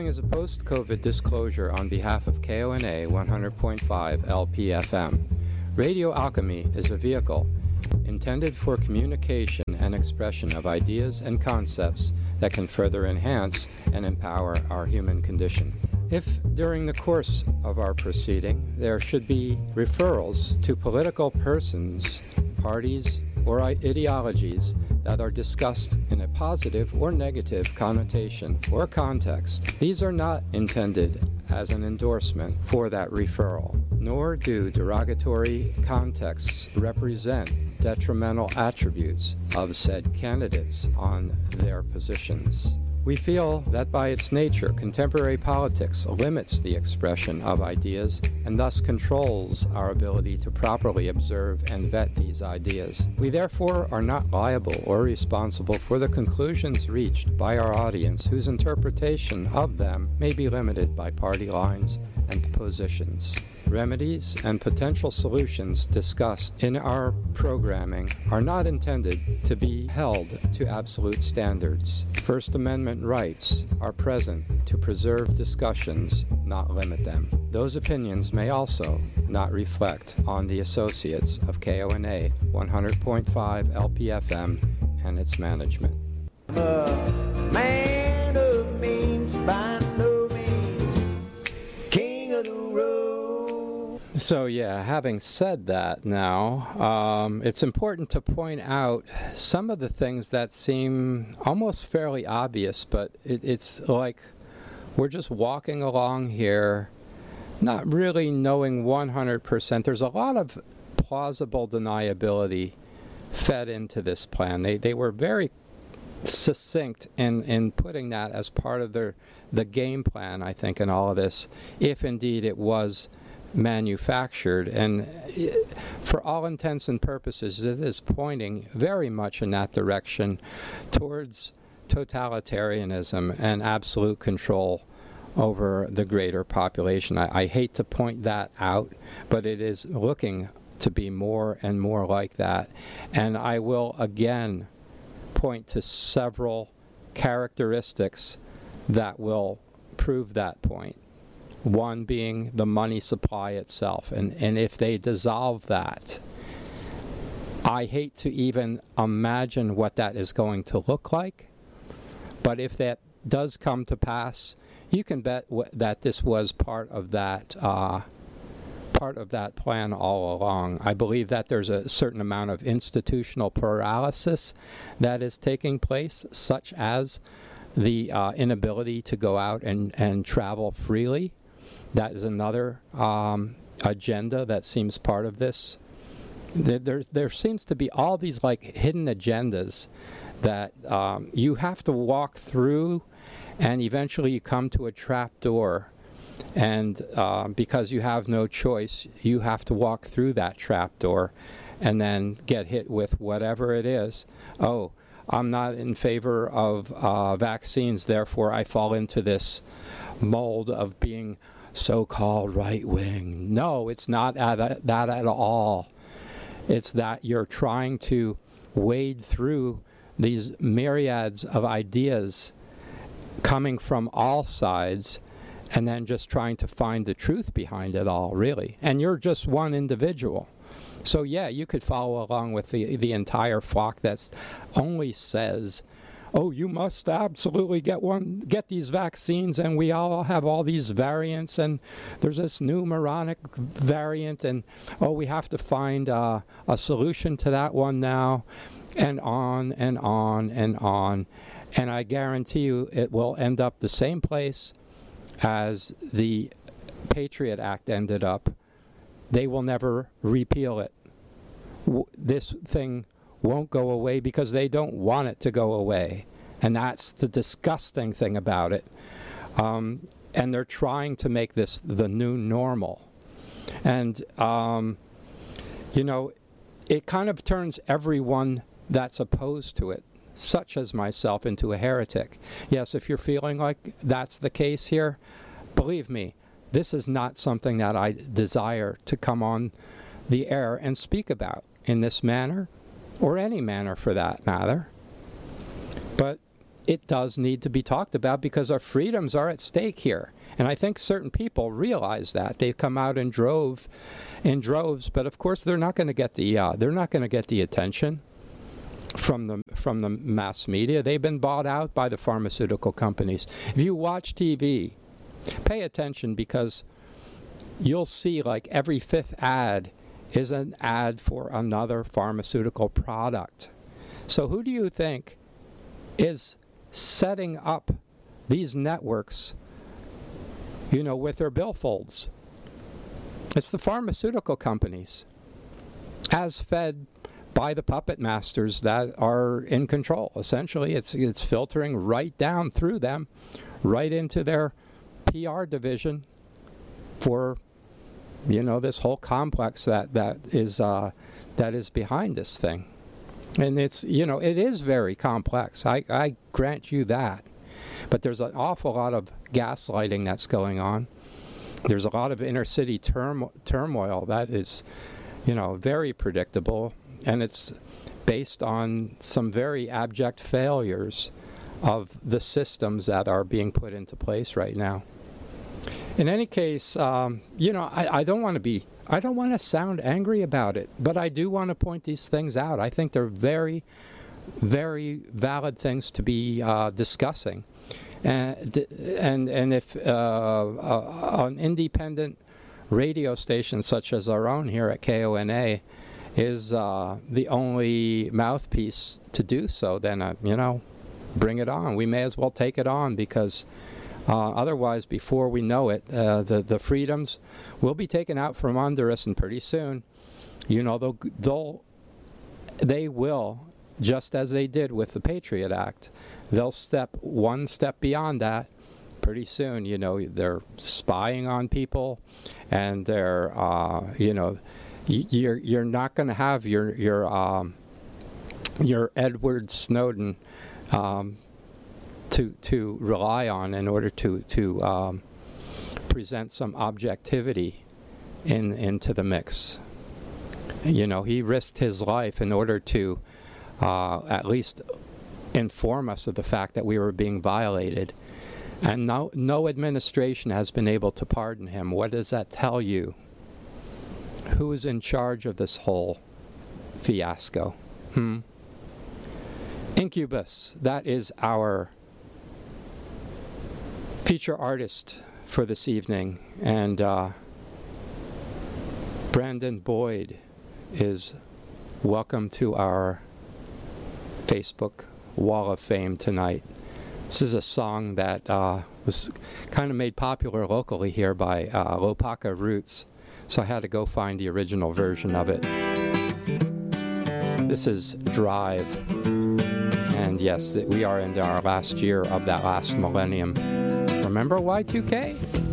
is a post-COVID disclosure on behalf of KONA 100.5 LPFM. Radio Alchemy is a vehicle intended for communication and expression of ideas and concepts that can further enhance and empower our human condition. If, during the course of our proceeding, there should be referrals to political persons, parties, or ideologies that are discussed in a positive or negative connotation or context, these are not intended as an endorsement for that referral, nor do derogatory contexts represent detrimental attributes of said candidates on their positions. We feel that by its nature, contemporary politics limits the expression of ideas and thus controls our ability to properly observe and vet these ideas. We therefore are not liable or responsible for the conclusions reached by our audience, whose interpretation of them may be limited by party lines and positions. Remedies and potential solutions discussed in our programming are not intended to be held to absolute standards. First Amendment rights are present to preserve discussions, not limit them. Those opinions may also not reflect on the associates of KONA 100.5 LPFM and its management. Man of means by no means king of the road. So having said that now, it's important to point out some of the things that seem almost fairly obvious, but it's like we're just walking along here, not really knowing 100%. There's a lot of plausible deniability fed into this plan. They were very succinct in putting that as part of the game plan, I think, in all of this, if indeed it was manufactured. And for all intents and purposes, it is pointing very much in that direction towards totalitarianism and absolute control over the greater population. I hate to point that out, but it is looking to be more and more like that. And I will again point to several characteristics that will prove that point. One being the money supply itself. And if they dissolve that, I hate to even imagine what that is going to look like. But if that does come to pass, you can bet that this was part of that plan all along. I believe that there's a certain amount of institutional paralysis that is taking place, such as the inability to go out and travel freely. That is another agenda that seems part of this. There seems to be all these like hidden agendas that you have to walk through, and eventually you come to a trap door. And because you have no choice, you have to walk through that trap door and then get hit with whatever it is. Oh, I'm not in favor of vaccines, therefore I fall into this mold of being so-called right-wing. No, it's not that at all. It's that you're trying to wade through these myriads of ideas coming from all sides, and then just trying to find the truth behind it all, really. And you're just one individual. So you could follow along with the entire flock that only says, oh, you must absolutely get these vaccines, and we all have all these variants, and there's this new moronic variant, and we have to find a solution to that one now, and on and on and on. And I guarantee you it will end up the same place as the Patriot Act ended up. They will never repeal it. This thing won't go away because they don't want it to go away. And that's the disgusting thing about it. And they're trying to make this the new normal. And, it kind of turns everyone that's opposed to it, such as myself, into a heretic. Yes, if you're feeling like that's the case here, believe me, this is not something that I desire to come on the air and speak about in this manner, or any manner for that matter. But it does need to be talked about because our freedoms are at stake here. And I think certain people realize that. They come out in droves, but of course they're not going to get the attention from the mass media. They've been bought out by the pharmaceutical companies. If you watch TV, pay attention, because you'll see like every fifth ad is an ad for another pharmaceutical product. So who do you think is setting up these networks, with their billfolds? It's the pharmaceutical companies, as fed by the puppet masters that are in control. Essentially, it's filtering right down through them, right into their PR division for, this whole complex that is behind this thing. And it's, it is very complex. I grant you that. But there's an awful lot of gaslighting that's going on. There's a lot of inner city turmoil that is, very predictable. And it's based on some very abject failures of the systems that are being put into place right now. In any case, I don't want to sound angry about it, but I do want to point these things out. I think they're very, very valid things to be discussing. And if an independent radio station such as our own here at KONA is the only mouthpiece to do so, then, bring it on. We may as well take it on, because otherwise, before we know it, the freedoms will be taken out from under us, and pretty soon, they will, just as they did with the Patriot Act, they'll step one step beyond that. Pretty soon, they're spying on people, and they're, you're not going to have your Edward Snowden to rely on in order to present some objectivity into the mix. He risked his life in order to at least inform us of the fact that we were being violated. And no administration has been able to pardon him. What does that tell you? Who is in charge of this whole fiasco? Incubus, that is our feature artist for this evening. And Brandon Boyd is welcome to our Facebook Wall of Fame tonight. This is a song that was kind of made popular locally here by Lopaka Roots, so I had to go find the original version of it. This is Drive, and yes, we are in our last year of that last millennium. Remember Y2K?